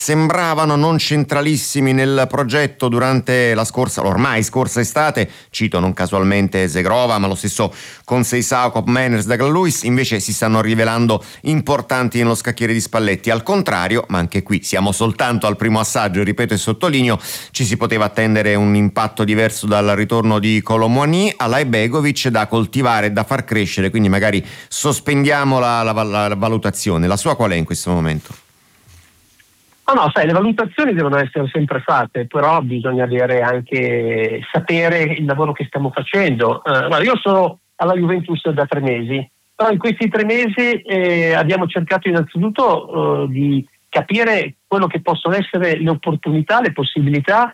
sembravano non centralissimi nel progetto durante la ormai scorsa estate, cito non casualmente Zegrova, ma lo stesso Conceição, Koopmeiners, Douglas Luiz, invece si stanno rivelando importanti nello scacchiere di Spalletti. Al contrario, ma anche qui siamo soltanto al primo assaggio, ripeto e sottolineo, ci si poteva attendere un impatto diverso dal ritorno di Kolo Muani, Alay Begovic da coltivare e da far crescere, quindi magari sospendiamo la valutazione. La sua qual è in questo momento? No, sai, le valutazioni devono essere sempre fatte, però bisogna sapere il lavoro che stiamo facendo. Io sono alla Juventus da 3 mesi, però in questi 3 mesi abbiamo cercato innanzitutto di capire quello che possono essere le opportunità, le possibilità.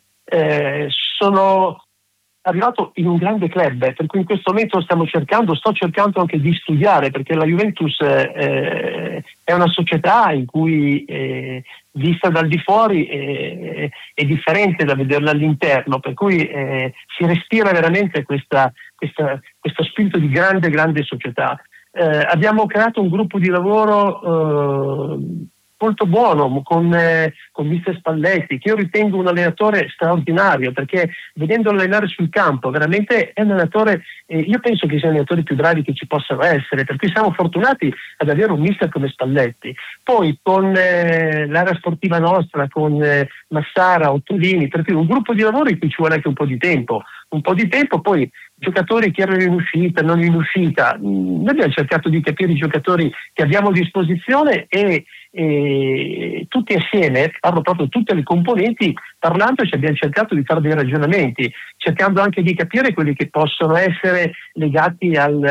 Sono arrivato in un grande club, per cui in questo momento sto cercando anche di studiare, perché la Juventus è una società in cui vista dal di fuori è differente da vederla all'interno, per cui si respira veramente questo spirito di grande società. Abbiamo creato un gruppo di lavoro molto buono con mister Spalletti, che io ritengo un allenatore straordinario, perché vedendolo allenare sul campo veramente è un allenatore, io penso che sia un allenatore più bravi che ci possano essere, per cui siamo fortunati ad avere un mister come Spalletti. Poi con l'area sportiva nostra, con Massara, Ottolini, per cui un gruppo di lavoro in cui ci vuole anche un po' di tempo, poi giocatori che erano in uscita, non in uscita. Noi abbiamo cercato di capire i giocatori che abbiamo a disposizione e tutti assieme, parlo proprio tutte le componenti, parlandoci abbiamo cercato di fare dei ragionamenti, cercando anche di capire quelli che possono essere legati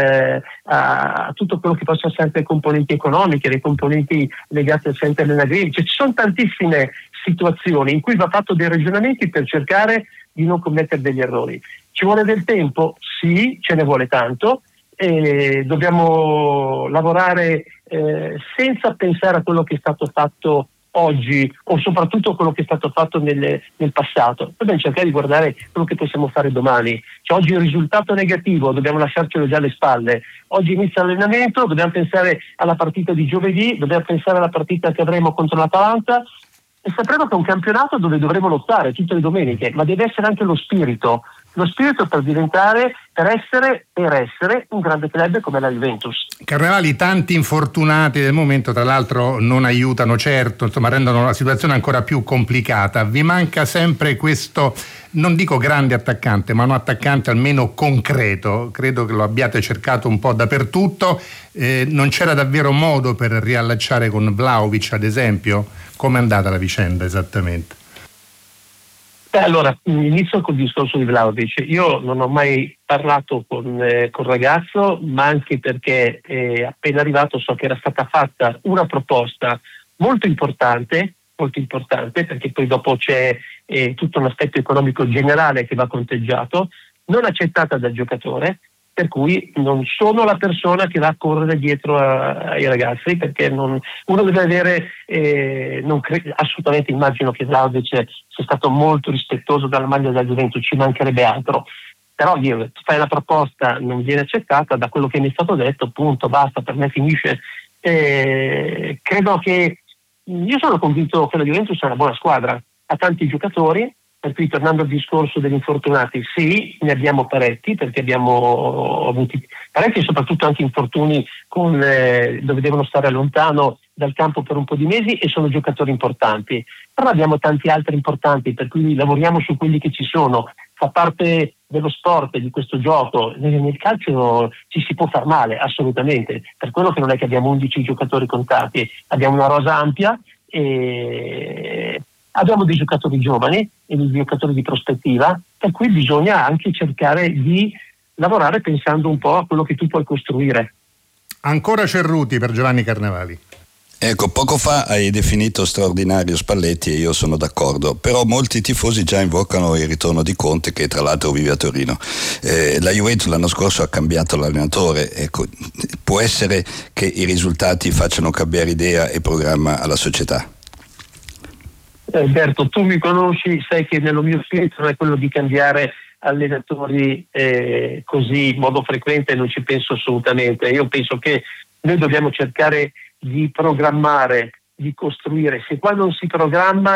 a tutto quello che possono essere le componenti economiche, le componenti legate al center dell'agricoltura. Ci sono tantissime situazioni in cui va fatto dei ragionamenti per cercare di non commettere degli errori. Ci vuole del tempo? Sì, ce ne vuole tanto. Dobbiamo lavorare senza pensare a quello che è stato fatto oggi o soprattutto quello che è stato fatto nel passato. Dobbiamo cercare di guardare quello che possiamo fare domani. Oggi il risultato negativo, dobbiamo lasciarcelo già alle spalle. Oggi inizia l'allenamento, dobbiamo pensare alla partita di giovedì, dobbiamo pensare alla partita che avremo contro l'Atalanta e sapremo che è un campionato dove dovremo lottare tutte le domeniche, ma deve essere anche lo spirito per essere un grande club come la Juventus. Carnevali, tanti infortunati del momento tra l'altro non aiutano certo, insomma rendono la situazione ancora più complicata. Vi manca sempre questo, non dico grande attaccante, ma un attaccante almeno concreto. Credo che lo abbiate cercato un po' dappertutto. Non c'era davvero modo per riallacciare con Vlahovic, ad esempio? Come è andata la vicenda esattamente? Allora, inizio col discorso di Vlahovic. Io non ho mai parlato con il ragazzo, ma anche perché appena arrivato so che era stata fatta una proposta molto importante, perché poi dopo c'è tutto un aspetto economico generale che va conteggiato, non accettata dal giocatore, per cui non sono la persona che va a correre dietro ai ragazzi, perché uno deve avere, assolutamente immagino che Vlahovic sia stato molto rispettoso della maglia della Juventus, ci mancherebbe altro, però tu fai una proposta, non viene accettata, da quello che mi è stato detto, punto, basta, per me finisce. Credo che, io sono convinto che la Juventus è una buona squadra, ha tanti giocatori. Per cui, tornando al discorso degli infortunati, sì, ne abbiamo parecchi, perché abbiamo avuti parecchi, soprattutto anche infortuni dove devono stare lontano dal campo per un po' di mesi e sono giocatori importanti. Però abbiamo tanti altri importanti, per cui lavoriamo su quelli che ci sono. Fa parte dello sport, di questo gioco. Nel calcio ci si può far male, assolutamente. Per quello che non è che abbiamo 11 giocatori contati, abbiamo una rosa ampia e abbiamo dei giocatori giovani e dei giocatori di prospettiva, per cui bisogna anche cercare di lavorare pensando un po' a quello che tu puoi costruire. Ancora Cerruti per Giovanni Carnevali. Ecco, poco fa hai definito straordinario Spalletti e io sono d'accordo, però molti tifosi già invocano il ritorno di Conte, che tra l'altro vive a Torino. La Juventus l'anno scorso ha cambiato l'allenatore, ecco, può essere che i risultati facciano cambiare idea e programma alla società? Alberto, tu mi conosci, sai che nello mio spirito non è quello di cambiare allenatori così in modo frequente, non ci penso assolutamente. Io penso che noi dobbiamo cercare di programmare di costruire. Se qua non si programma